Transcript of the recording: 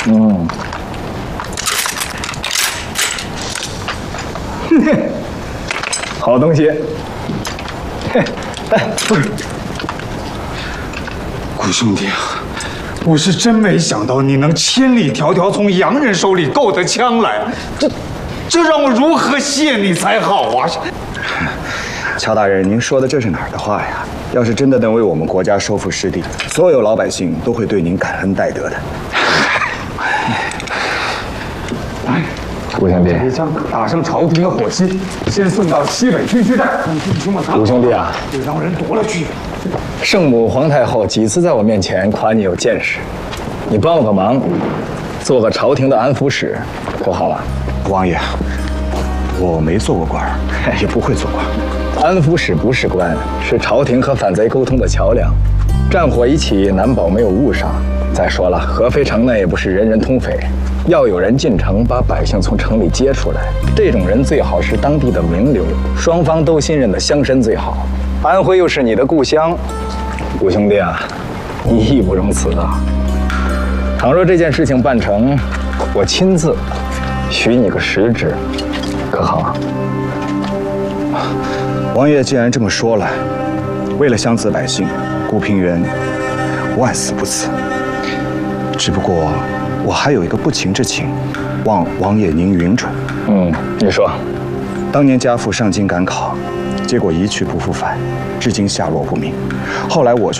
嗯。好东西。来，不是。 谷兄弟啊，我是真没想到你能千里迢迢从洋人手里购得枪来，这让我如何谢你才好啊！ 乔大人，您说的这是哪儿的话呀？要是真的能为我们国家收复失地，所有老百姓都会对您感恩戴德的。 谷兄弟， 这枪打上朝廷的火器，先送到西北军需站，让弟兄们看。 谷兄弟啊， 就让人夺了去。 圣母皇太后几次在我面前夸你有见识，你帮我个忙，做个朝廷的安抚使，可好啊？ 王爷，我没做过官儿，也不会做官。 安抚使不是官，是朝廷和反贼沟通的桥梁。战火一起，难保没有误伤。再说了，合肥城内也不是人人通匪，要有人进城把百姓从城里接出来，这种人最好是当地的名流，双方都信任的乡绅最好。安徽又是你的故乡，谷兄弟啊，你义不容辞啊！倘若这件事情办成，我亲自许你个实职，可好啊？ 王爷既然这么说了，为了乡子百姓，顾平原万死不辞。只不过我还有一个不情之请，望王爷您允准。 你说。 当年家父上京赶考，结果一去不复返，至今下落不明。后来我